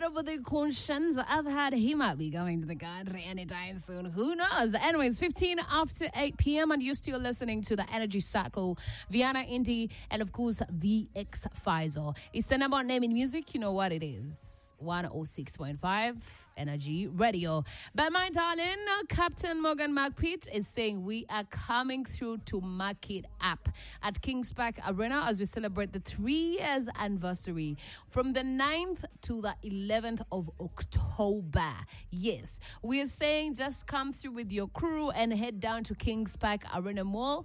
up with the conscience. I've had he might be going to the country anytime soon. Who knows? Anyways, 15 after 8 p.m. and you're still listening to the Energy Circle, Vienna Indie, and of course VX Faisal. It's the number one name in music. You know what it is. 106.5 Energy Radio. But my darling, Captain Morgan McPeet is saying we are coming through to mark it up at Kings Park Arena as we celebrate the 3 years anniversary from the 9th to the 11th of October. Yes, we are saying just come through with your crew and head down to Kings Park Arena Mall.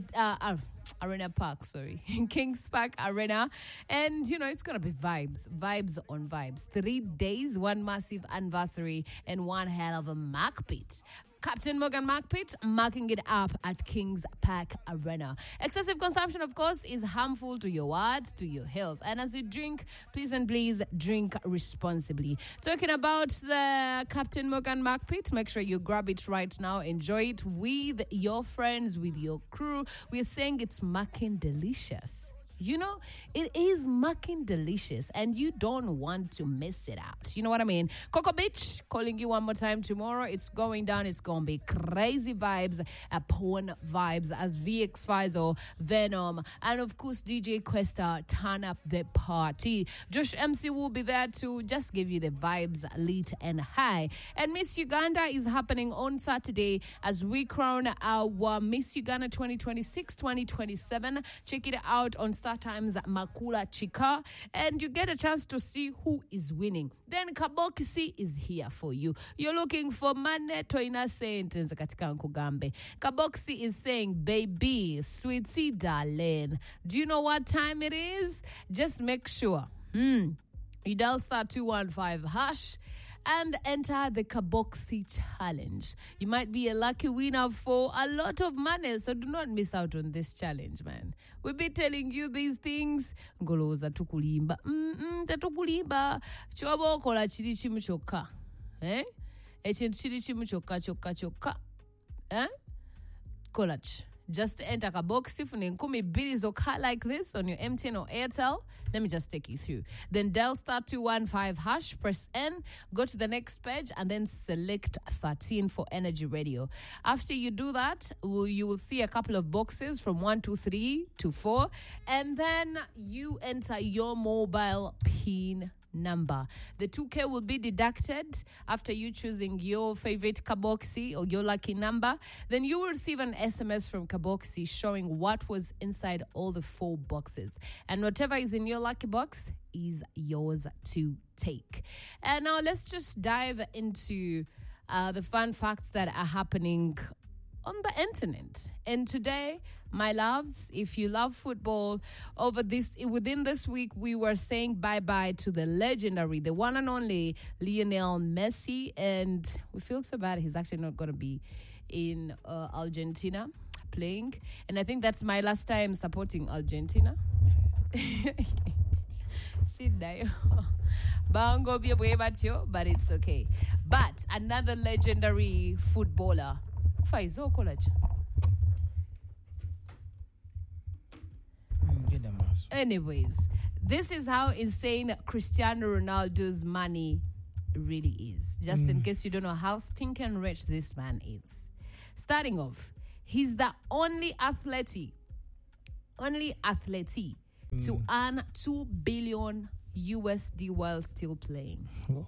Arena Park, Kings Park Arena. And, you know, it's going to be vibes on vibes. 3 days, one massive anniversary, and one hell of a markpit. Captain Morgan McPeet marking it up at Kings Park Arena. Excessive consumption, of course, is harmful to your words, to your health. And as you drink, please drink responsibly. Talking about the Captain Morgan McPeet, make sure you grab it right now. Enjoy it with your friends, with your crew. We're saying it's marking delicious. You know, it is mucking delicious and you don't want to miss it out. You know what I mean? Cocoa Beach, calling you one more time tomorrow. It's going down. It's going to be crazy vibes, porn vibes as VX Faisal, Venom, and of course DJ Questa turn up the party. Josh MC will be there to just give you the vibes lit and high. And Miss Uganda is happening on Saturday as we crown our Miss Uganda 2026-2027. Check it out on Star Times Makula Chika, and you get a chance to see who is winning. Then Kaboksi is here for you. You're looking for money to ina sentence katika nkugambe. Kaboksi is saying, baby, sweetie darling, do you know what time it is? Just make sure you dial star 215 hash and enter the Kaboksi challenge. You might be a lucky winner for a lot of money, so do not miss out on this challenge, man. We'll be telling you these things. Ngoloza tukulimba. Tatukulimba. Chobo kola chiri chimu choka. Echintu chiri chimu choka. Kolach. Just enter Kaboksi for Nkumi Billy's Oka like this on your MTN or Airtel. Let me just take you through. Then dial star 215 hash, press N, go to the next page, and then select 13 for Energy Radio. After you do that, you will see a couple of boxes from 1 to 3 to 4, and then you enter your mobile PIN number. The 2K will be deducted after you choosing your favorite Kaboksi or your lucky number. Then you will receive an SMS from Kaboksi showing what was inside all the 4 boxes. And whatever is in your lucky box is yours to take. And now let's just dive into the fun facts that are happening on the internet. And today, my loves, if you love football, within this week, we were saying bye-bye to the legendary, the one and only Lionel Messi. And we feel so bad he's actually not going to be in Argentina playing. And I think that's my last time supporting Argentina. But it's okay. But another legendary footballer, Faizo College. Anyways, this is how insane Cristiano Ronaldo's money really is. Just in case you don't know how stinking rich this man is. Starting off, he's the only athlete to earn 2 billion USD while still playing.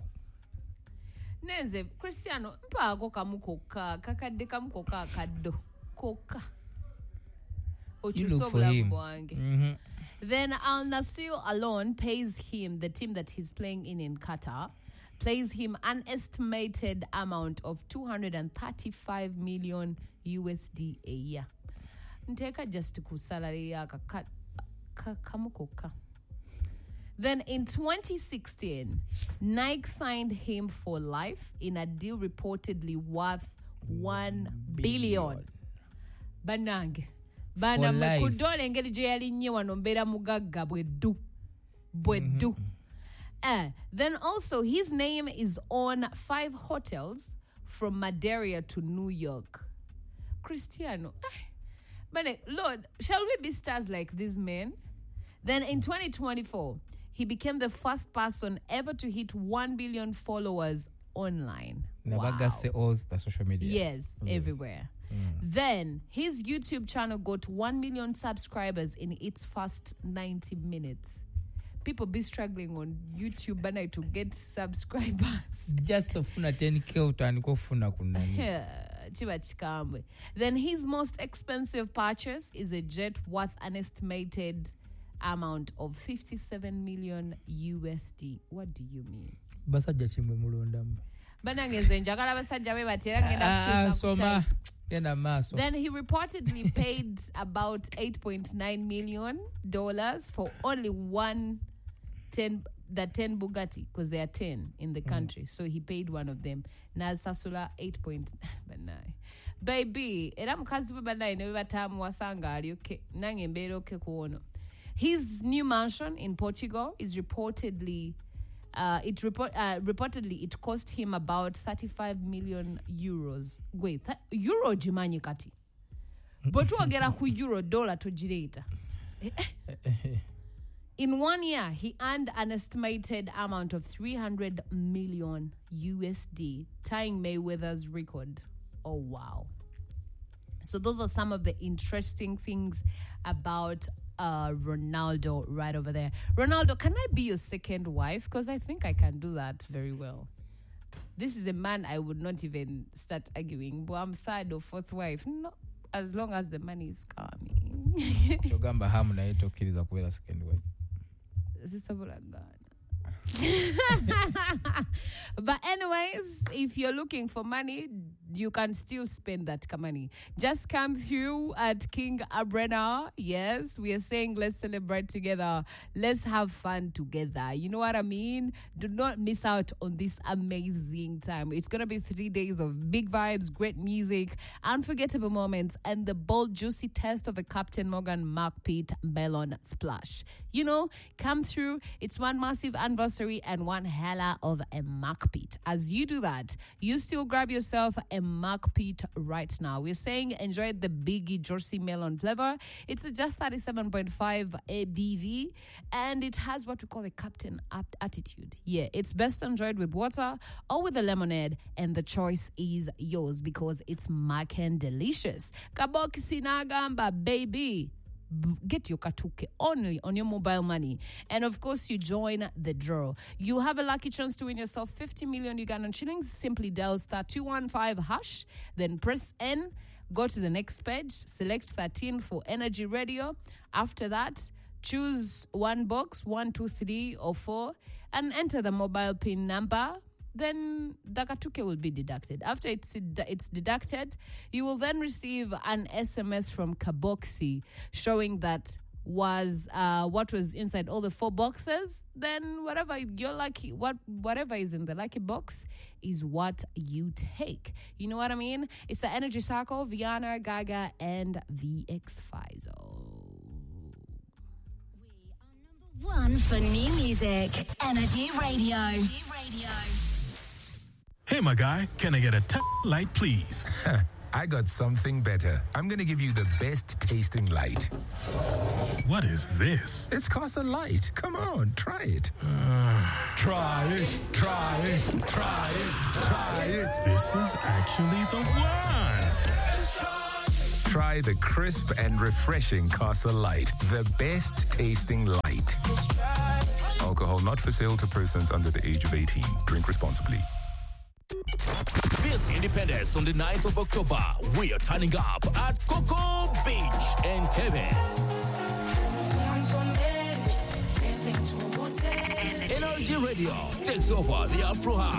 Neze, Cristiano, mpago kamukoka, kakade kamukoka kado, koka. You look for him. Then Al Nassr alone pays him, the team that he's playing in Qatar, pays him an estimated amount of 235 million USD a year. Nteka just ku salary ya kamukoka. Then in 2016, Nike signed him for life in a deal reportedly worth 1 billion. Banang. Bana mekudole engeri je yali nnyo wano mbeera mugagga bweddu. Then also his name is on 5 hotels from Madeira to New York. Cristiano. But Lord, shall we be stars like these men? Then in 2024, he became the first person ever to hit 1 billion followers online. Wow. The social media. Yes, everywhere. Then his YouTube channel got 1 million subscribers in its first 90 minutes. People be struggling on YouTube bana to get subscribers. Just sofuna 10k utanikofuna kunani. Then his most expensive purchase is a jet worth an estimated amount of 57 million USD. What do you mean? Basajja chimwe mulondamu. Banangeze njagala basajja be batera ngenda kuchusa. Then he reportedly paid about $8.9 million for only the 10 Bugatti, because there are 10 in the country. So he paid one of them. Naz Sasula 8.9. Baby, era mukazi we banai ne batamu wasanga ali okay. Nange mbere okay kuono. His new mansion in Portugal is reportedly it cost him about 35 million euros. Wait, euro jimanyi kati. But wagera ku euro dollar to jireta. In 1 year, he earned an estimated amount of 300 million USD, tying Mayweather's record. Oh, wow. So those are some of the interesting things about Ronaldo right over there. Ronaldo, can I be your second wife? Because I think I can do that very well. This is a man I would not even start arguing. But I'm third or fourth wife. No, as long as the money is coming. So gamba hamu na yeto kiliza kuwela second wife. But anyways, if you're looking for money, you can still spend that money. Just come through at King Abrena. Yes, we are saying let's celebrate together. Let's have fun together. You know what I mean? Do not miss out on this amazing time. It's going to be 3 days of big vibes, great music, unforgettable moments, and the bold, juicy taste of the Captain Morgan Mark Pitt Melon Splash. You know, come through. It's one massive anniversary and one hella of a Mark Pitt. As you do that, you still grab yourself a Mark Pitt right now. We're saying enjoy the biggie Jersey melon flavor. It's just 37.5 ABV and it has what we call a Captain attitude. Yeah, it's best enjoyed with water or with a lemonade, and the choice is yours because it's Marken delicious. Kaboki sinagamba, baby. Get your katuke only on your mobile money. And of course, you join the draw. You have a lucky chance to win yourself 50 million Ugandan shillings. Simply dial *215#, then press N, go to the next page, select 13 for Energy Radio. After that, choose one box, 1, 2, 3, or 4, and enter the mobile PIN number. Then the katuke will be deducted. After it's deducted, you will then receive an SMS from Kaboxi showing that was what was inside all the 4 boxes. Then whatever you're lucky, whatever is in the lucky box is what you take. You know what I mean? It's the Energy Circle, Viana, Gaga, and VX Fizo. We are #1 for new music. Energy Radio. Hey, my guy, can I get a light, please? I got something better. I'm going to give you the best tasting light. What is this? It's Casa Light. Come on, try it. Try it. This is actually the one. Try the crisp and refreshing Casa Light. The best tasting light. Alcohol not for sale to persons under the age of 18. Drink responsibly. This Independence on the 9th of October, we are turning up at Coco Beach in Tebe. Energy Radio takes over the Afro